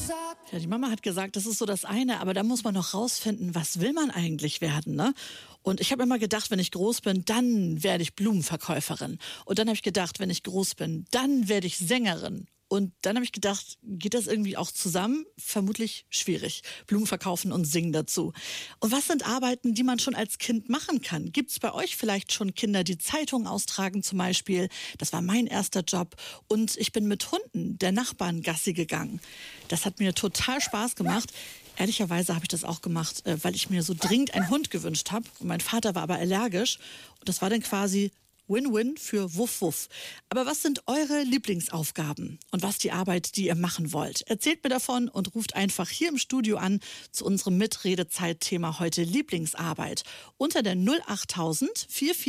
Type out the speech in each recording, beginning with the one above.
Ja, die Mama hat gesagt, das ist so das eine, aber da muss man noch rausfinden, was will man eigentlich werden, ne? Und ich habe immer gedacht, wenn ich groß bin, dann werde ich Blumenverkäuferin. Und dann habe ich gedacht, wenn ich groß bin, dann werde ich Sängerin. Und dann habe ich gedacht, geht das irgendwie auch zusammen? Vermutlich schwierig. Blumen verkaufen und singen dazu. Und was sind Arbeiten, die man schon als Kind machen kann? Gibt es bei euch vielleicht schon Kinder, die Zeitungen austragen zum Beispiel? Das war mein erster Job. Und ich bin mit Hunden der Nachbarn Gassi gegangen. Das hat mir total Spaß gemacht. Ehrlicherweise habe ich das auch gemacht, weil ich mir so dringend einen Hund gewünscht habe. Und mein Vater war aber allergisch. Und das war dann quasi Win-Win für Wuff Wuff. Aber was sind eure Lieblingsaufgaben und was die Arbeit, die ihr machen wollt? Erzählt mir davon und ruft einfach hier im Studio an zu unserem Mitredezeit-Thema heute Lieblingsarbeit unter der 08000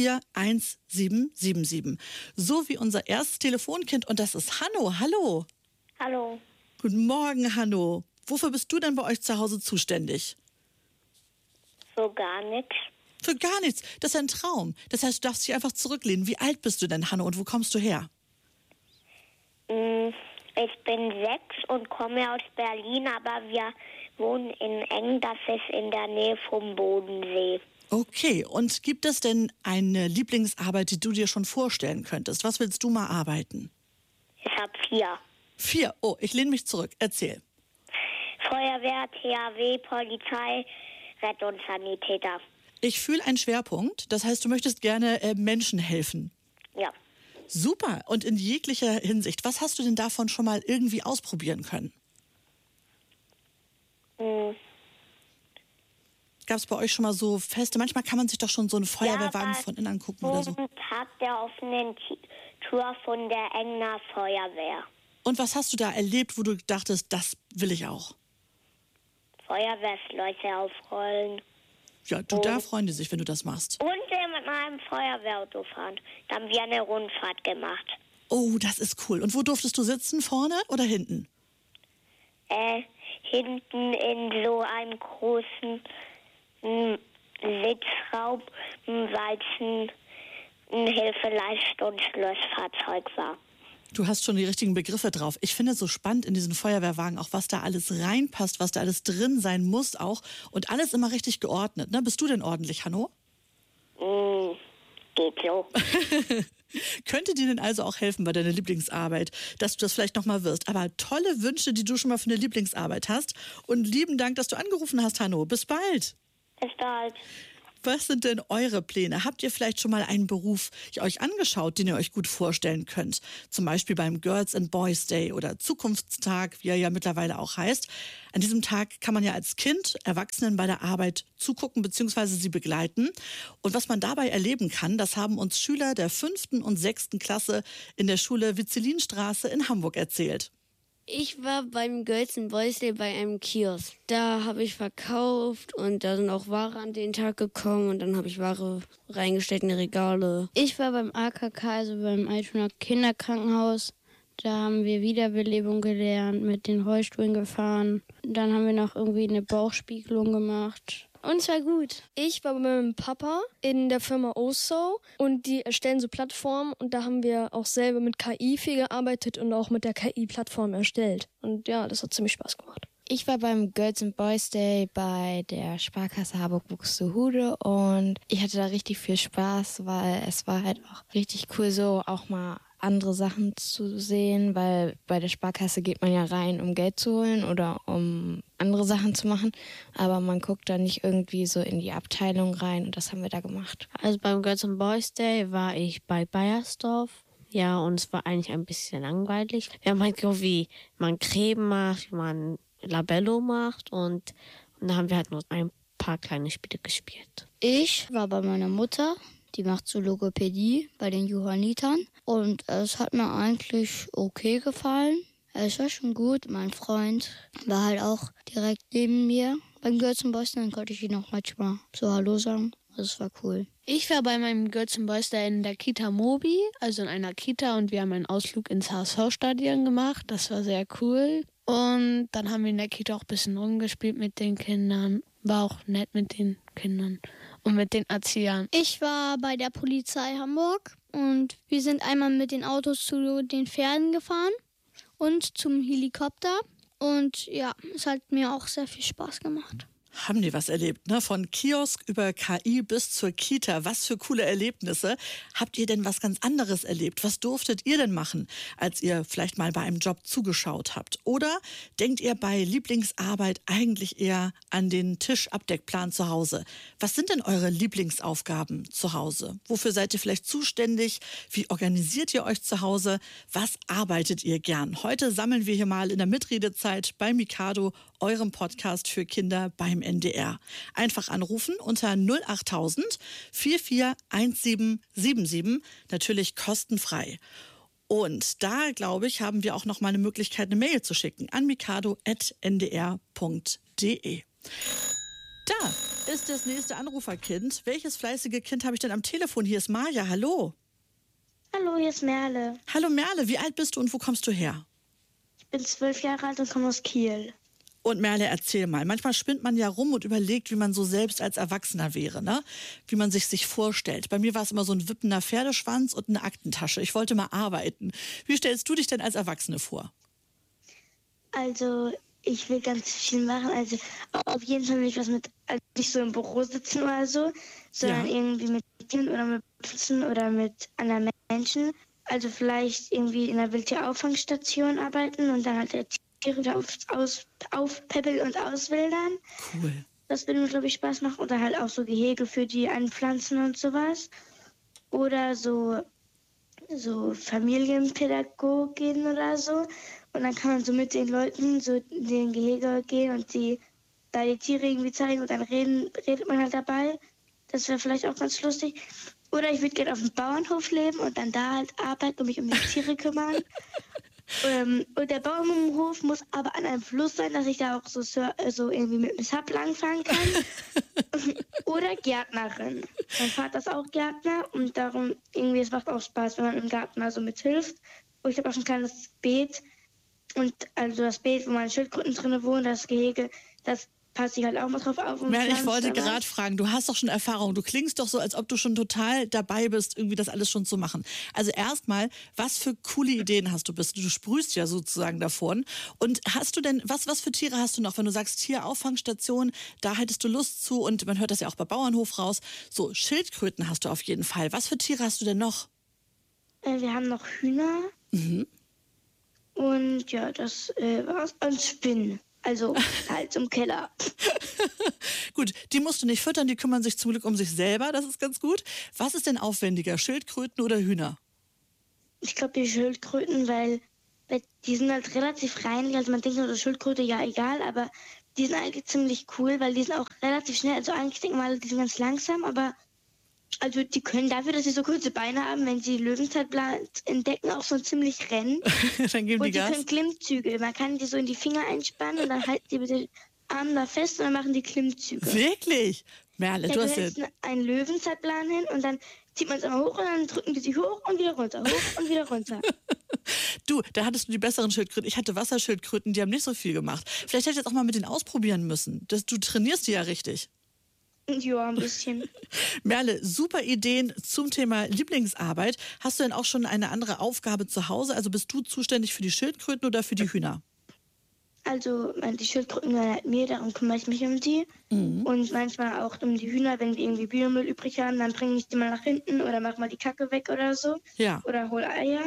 441777. So wie unser erstes Telefonkind und das ist Hanno. Hallo. Hallo. Guten Morgen, Hanno. Wofür bist du denn bei euch zu Hause zuständig? So gar nichts. Für gar nichts. Das ist ein Traum. Das heißt, du darfst dich einfach zurücklehnen. Wie alt bist du denn, Hanno, und wo kommst du her? Ich bin 6 und komme aus Berlin, aber wir wohnen in Eng, das ist in der Nähe vom Bodensee. Okay, und gibt es denn eine Lieblingsarbeit, die du dir schon vorstellen könntest? Was willst du mal arbeiten? Ich habe 4. 4. Oh, ich lehne mich zurück. Erzähl. Feuerwehr, THW, Polizei, Rettungssanitäter. Ich fühle einen Schwerpunkt. Das heißt, du möchtest gerne Menschen helfen. Ja. Super. Und in jeglicher Hinsicht. Was hast du denn davon schon mal irgendwie ausprobieren können? Gab es bei euch schon mal so Feste? Manchmal kann man sich doch schon so einen Feuerwehrwagen von innen angucken oder so. Tag der offenen Tür von der Engner Feuerwehr. Und was hast du da erlebt, wo du dachtest, das will ich auch? Feuerwehrschläuche aufrollen. Ja, da freuen die sich, wenn du das machst. Und wir mit meinem Feuerwehrauto fahren. Da haben wir eine Rundfahrt gemacht. Oh, das ist cool. Und wo durftest du sitzen? Vorne oder hinten? Hinten in so einem großen Sitzraum, weil es ein Hilfeleist- und Schlossfahrzeug war. Du hast schon die richtigen Begriffe drauf. Ich finde es so spannend in diesen Feuerwehrwagen, auch was da alles reinpasst, was da alles drin sein muss auch. Und alles immer richtig geordnet. Ne? Bist du denn ordentlich, Hanno? Geht so. Könnte dir denn also auch helfen bei deiner Lieblingsarbeit, dass du das vielleicht nochmal wirst. Aber tolle Wünsche, die du schon mal für eine Lieblingsarbeit hast. Und lieben Dank, dass du angerufen hast, Hanno. Bis bald. Bis bald. Was sind denn eure Pläne? Habt ihr vielleicht schon mal einen Beruf euch angeschaut, den ihr euch gut vorstellen könnt? Zum Beispiel beim Girls and Boys Day oder Zukunftstag, wie er ja mittlerweile auch heißt. An diesem Tag kann man ja als Kind Erwachsenen bei der Arbeit zugucken bzw. sie begleiten. Und was man dabei erleben kann, das haben uns Schüler der 5. und 6. Klasse in der Schule Witzelinstraße in Hamburg erzählt. Ich war beim Girls and Boys Day bei einem Kiosk. Da habe ich verkauft und da sind auch Ware an den Tag gekommen und dann habe ich Ware reingestellt in die Regale. Ich war beim AKK, also beim Altonaer Kinderkrankenhaus. Da haben wir Wiederbelebung gelernt, mit den Rollstühlen gefahren. Dann haben wir noch irgendwie eine Bauchspiegelung gemacht. Und es war gut. Ich war bei meinem Papa in der Firma OSO und die erstellen so Plattformen und da haben wir auch selber mit KI viel gearbeitet und auch mit der KI-Plattform erstellt. Und ja, das hat ziemlich Spaß gemacht. Ich war beim Girls and Boys Day bei der Sparkasse Harburg-Buxtehude und ich hatte da richtig viel Spaß, weil es war halt auch richtig cool, so auch mal andere Sachen zu sehen, weil bei der Sparkasse geht man ja rein, um Geld zu holen oder um andere Sachen zu machen, aber man guckt da nicht irgendwie so in die Abteilung rein und das haben wir da gemacht. Also beim Girls and Boys Day war ich bei Bayersdorf. Ja, und es war eigentlich ein bisschen langweilig. Wir haben halt geguckt, wie man Creme macht, wie man Labello macht und dann haben wir halt nur ein paar kleine Spiele gespielt. Ich war bei meiner Mutter, die macht so Logopädie bei den Johannitern und es hat mir eigentlich okay gefallen. Es war schon gut. Mein Freund war halt auch direkt neben mir beim Girls and Boys Day, dann konnte ich ihn auch manchmal so Hallo sagen. Das war cool. Ich war bei meinem Girls and Boys Day in der Kita Mobi, also in einer Kita, und wir haben einen Ausflug ins HSV-Stadion gemacht. Das war sehr cool. Und dann haben wir in der Kita auch ein bisschen rumgespielt mit den Kindern. War auch nett mit den Kindern und mit den Erziehern. Ich war bei der Polizei Hamburg und wir sind einmal mit den Autos zu den Pferden gefahren und zum Helikopter. Und ja, es hat mir auch sehr viel Spaß gemacht. Haben die was erlebt, ne? Von Kiosk über KI bis zur Kita. Was für coole Erlebnisse. Habt ihr denn was ganz anderes erlebt? Was durftet ihr denn machen, als ihr vielleicht mal bei einem Job zugeschaut habt? Oder denkt ihr bei Lieblingsarbeit eigentlich eher an den Tischabdeckplan zu Hause? Was sind denn eure Lieblingsaufgaben zu Hause? Wofür seid ihr vielleicht zuständig? Wie organisiert ihr euch zu Hause? Was arbeitet ihr gern? Heute sammeln wir hier mal in der Mitredezeit bei Mikado, eurem Podcast für Kinder beim NDR. Einfach anrufen unter 08000 441777, natürlich kostenfrei. Und da, glaube ich, haben wir auch noch mal eine Möglichkeit, eine Mail zu schicken an mikado@ndr.de. Da ist das nächste Anruferkind. Welches fleißige Kind habe ich denn am Telefon? Hier ist Maja, hallo. Hallo, hier ist Merle. Hallo Merle, wie alt bist du und wo kommst du her? Ich bin 12 Jahre alt und komme aus Kiel. Und Merle, erzähl mal. Manchmal spinnt man ja rum und überlegt, wie man so selbst als Erwachsener wäre, ne? Wie man sich vorstellt. Bei mir war es immer so ein wippender Pferdeschwanz und eine Aktentasche. Ich wollte mal arbeiten. Wie stellst du dich denn als Erwachsene vor? Also, ich will ganz viel machen. Also, auf jeden Fall will ich nicht so im Büro sitzen oder so, sondern irgendwie mit Tieren oder mit Pflanzen oder mit anderen Menschen. Also, vielleicht irgendwie in einer Wildtierauffangstation arbeiten und dann halt Tiere wieder aufpäppeln und auswildern. Cool. Das würde mir, glaube ich, Spaß machen. Oder halt auch so Gehege für die Anpflanzen und sowas. Oder so Familienpädagogin oder so. Und dann kann man so mit den Leuten so in den Gehege gehen und da die Tiere irgendwie zeigen und dann redet man halt dabei. Das wäre vielleicht auch ganz lustig. Oder ich würde gerne auf dem Bauernhof leben und dann da halt arbeiten und mich um die Tiere kümmern. Und der Bauernhof muss aber an einem Fluss sein, dass ich da auch so irgendwie mit dem Sub langfahren kann. Oder Gärtnerin. Mein Vater ist auch Gärtner und darum irgendwie, es macht auch Spaß, wenn man im Garten mal so mithilft. Und ich habe auch ein kleines Beet. Und also das Beet, wo meine Schildkröten drin wohnen, das Gehege, das passe ich halt auch mal drauf auf. Ich wollte gerade fragen, du hast doch schon Erfahrung. Du klingst doch so, als ob du schon total dabei bist, irgendwie das alles schon zu machen. Also erstmal, was für coole Ideen hast du? Du sprühst ja sozusagen davon. Und hast du denn, was für Tiere hast du noch? Wenn du sagst, Tierauffangstation, da hättest du Lust zu und man hört das ja auch bei Bauernhof raus. So, Schildkröten hast du auf jeden Fall. Was für Tiere hast du denn noch? Wir haben noch Hühner. Mhm. Und ja, das war's. Und Spinnen. Also halt im Keller. Gut, die musst du nicht füttern, die kümmern sich zum Glück um sich selber, das ist ganz gut. Was ist denn aufwendiger, Schildkröten oder Hühner? Ich glaube die Schildkröten, weil die sind halt relativ reinlich. Also man denkt nur, Schildkröte, ja egal, aber die sind eigentlich ziemlich cool, weil die sind auch relativ schnell. Also eigentlich denken wir alle, die sind ganz langsam, aber also die können dafür, dass sie so kurze Beine haben, wenn sie Löwenzeitplan entdecken, auch so ziemlich rennen. Dann geben die Gas. Und die können Klimmzüge. Man kann die so in die Finger einspannen und dann halten die mit den Armen da fest und dann machen die Klimmzüge. Wirklich? Merle, du hast jetzt einen Löwenzeitplan hin und dann zieht man es einmal hoch und dann drücken die sich hoch und wieder runter, hoch und wieder runter. Du, da hattest du die besseren Schildkröten. Ich hatte Wasserschildkröten, die haben nicht so viel gemacht. Vielleicht hätte ich jetzt auch mal mit denen ausprobieren müssen. Du trainierst die ja richtig. Ja, ein bisschen. Merle, super Ideen zum Thema Lieblingsarbeit. Hast du denn auch schon eine andere Aufgabe zu Hause? Also bist du zuständig für die Schildkröten oder für die Hühner? Also die Schildkröten gehören halt mir, darum kümmere ich mich um die. Mhm. Und manchmal auch um die Hühner, wenn wir irgendwie Biomüll übrig haben, dann bringe ich die mal nach hinten oder mache mal die Kacke weg oder so. Ja. Oder hole Eier.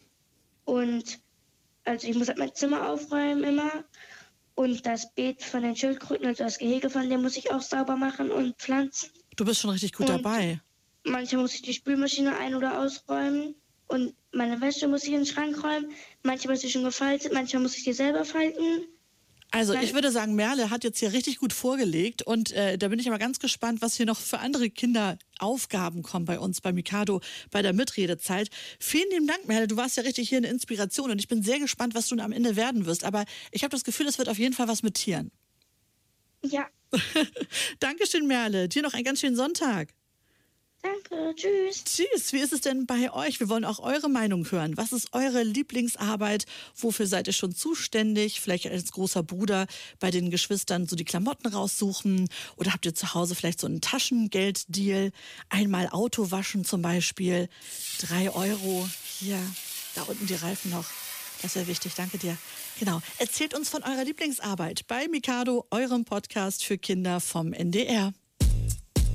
Und also ich muss halt mein Zimmer aufräumen immer. Und das Beet von den Schildkröten, also das Gehege von dem muss ich auch sauber machen und pflanzen. Du bist schon richtig gut dabei. Manchmal muss ich die Spülmaschine ein- oder ausräumen. Und meine Wäsche muss ich in den Schrank räumen. Manchmal ist sie schon gefaltet, manchmal muss ich die selber falten. Also ich würde sagen, Merle hat jetzt hier richtig gut vorgelegt und da bin ich aber ganz gespannt, was hier noch für andere Kinderaufgaben kommen bei uns, bei Mikado, bei der Mitredezeit. Vielen lieben Dank, Merle, du warst ja richtig hier eine Inspiration und ich bin sehr gespannt, was du am Ende werden wirst. Aber ich habe das Gefühl, es wird auf jeden Fall was mit Tieren. Ja. Dankeschön, Merle. Dir noch einen ganz schönen Sonntag. Danke, tschüss. Tschüss, wie ist es denn bei euch? Wir wollen auch eure Meinung hören. Was ist eure Lieblingsarbeit? Wofür seid ihr schon zuständig? Vielleicht als großer Bruder bei den Geschwistern so die Klamotten raussuchen? Oder habt ihr zu Hause vielleicht so einen Taschengelddeal? Einmal Auto waschen zum Beispiel. 3 €. Hier, da unten die Reifen noch Das wäre wichtig, danke dir. Genau. Erzählt uns von eurer Lieblingsarbeit bei Mikado, eurem Podcast für Kinder vom NDR.